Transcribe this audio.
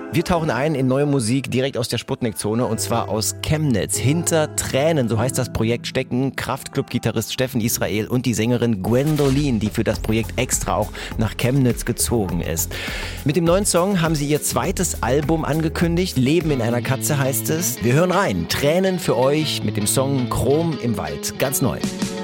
Wir tauchen ein in neue Musik direkt aus der Sputnik-Zone und zwar aus Chemnitz. Hinter Tränen, so heißt das Projekt, stecken Kraftklub-Gitarrist Steffen Israel und die Sängerin Gwendoline, die für das Projekt extra auch nach Chemnitz gezogen ist. Mit dem neuen Song haben sie ihr zweites Album angekündigt. Leben in einer Katze heißt es. Wir hören rein. Tränen für euch mit dem Song Chrom im Wald. Ganz neu.